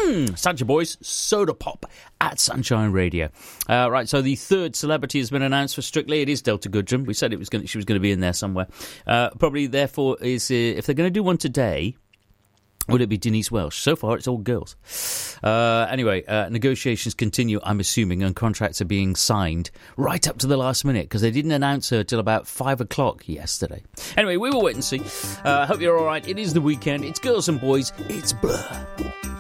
Sancha Boys, Soda Pop at Sunshine Radio. Right, so the third celebrity has been announced for Strictly. It is Delta Goodrem. We said she was going to be in there somewhere. Probably, therefore, is if they're going to do one today, would it be Denise Welsh? So far, it's all girls. Anyway, negotiations continue, I'm assuming, and contracts are being signed right up to the last minute because they didn't announce her till about 5 o'clock yesterday. Anyway, we will wait and see. Hope you're all right. It is the weekend. It's girls and boys. It's Blur.